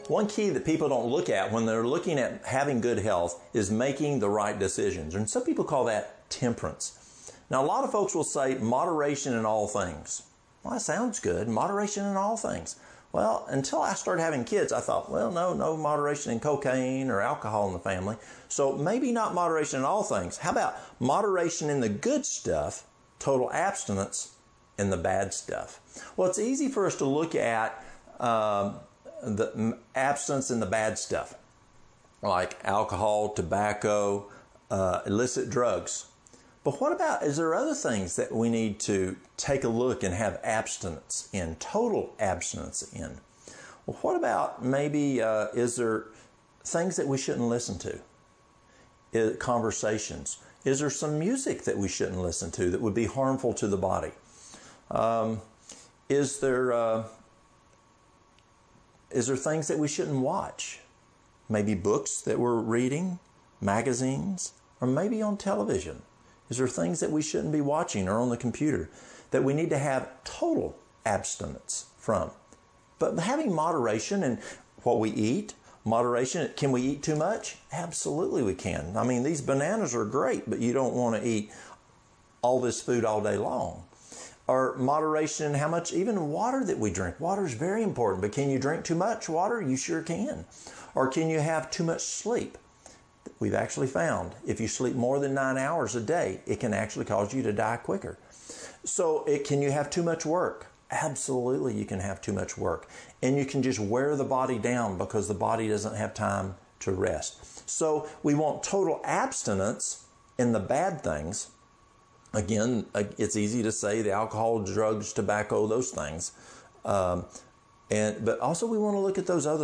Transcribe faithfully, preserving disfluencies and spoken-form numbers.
One key that people don't look at when they're looking at having good health is making the right decisions. And some people call that temperance. Now, a lot of folks will say moderation in all things. Well, that sounds good. Moderation in all things. Well, until I started having kids, I thought, well, no, no moderation in cocaine or alcohol in the family. So maybe not moderation in all things. How about moderation in the good stuff, total abstinence in the bad stuff? Well, it's easy for us to look at um, the abstinence in the bad stuff, like alcohol, tobacco, uh, illicit drugs. But what about, is there other things that we need to take a look and have abstinence in, total abstinence in? Well, what about maybe, uh, is there things that we shouldn't listen to? Is, conversations. Is there some music that we shouldn't listen to that would be harmful to the body? Um, is there, uh, is there things that we shouldn't watch? Maybe books that we're reading, magazines, or maybe on television. Is there things that we shouldn't be watching or on the computer that we need to have total abstinence from? But having moderation in what we eat, moderation, can we eat too much? Absolutely we can. I mean, these bananas are great, but you don't want to eat all this food all day long. Or moderation in how much, even water that we drink. Water is very important, but can you drink too much water? You sure can. Or can you have too much sleep? We've actually found if you sleep more than nine hours a day, it can actually cause you to die quicker. So it, can you have too much work? Absolutely, you can have too much work. And you can just wear the body down because the body doesn't have time to rest. So we want total abstinence in the bad things. Again, it's easy to say the alcohol, drugs, tobacco, those things. Um, and but also we want to look at those other